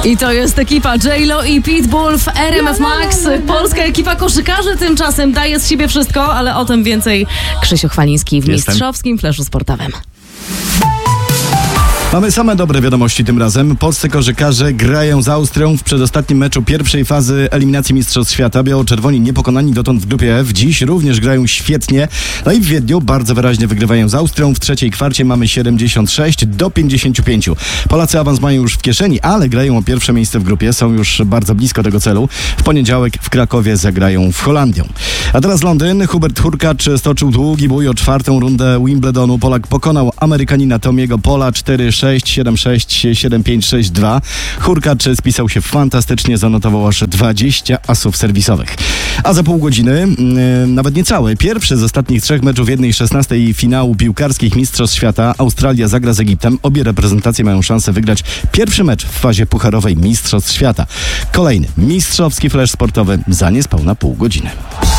I to jest ekipa J-Lo i Pitbull w RMF Max. Polska ekipa koszykarzy tymczasem daje z siebie wszystko, ale o tym więcej Krzysiu Chwaliński w mistrzowskim fleszu sportowym. Mamy same dobre wiadomości tym razem. Polscy koszykarze grają z Austrią w przedostatnim meczu pierwszej fazy eliminacji Mistrzostw Świata. Biało-czerwoni niepokonani dotąd w grupie F. Dziś również grają świetnie. No i w Wiedniu bardzo wyraźnie wygrywają z Austrią. W trzeciej kwarcie mamy 76-55. Polacy awans mają już w kieszeni, ale grają o pierwsze miejsce w grupie. Są już bardzo blisko tego celu. W poniedziałek w Krakowie zagrają w Holandią. A teraz Londyn. Hubert Hurkacz stoczył długi bój o czwartą rundę Wimbledonu. Polak pokonał Amerykanina Tomiego Pola 4-6, 7-6, 7-5, 6-2. Hurkacz spisał się fantastycznie, zanotował aż 20 asów serwisowych. A za pół godziny, nawet niecałe, pierwszy z ostatnich 3 meczów 1/16 finału piłkarskich Mistrzostw Świata. Australia zagra z Egiptem. Obie reprezentacje mają szansę wygrać pierwszy mecz w fazie pucharowej Mistrzostw Świata. Kolejny mistrzowski flesz sportowy za niespełna pół godziny.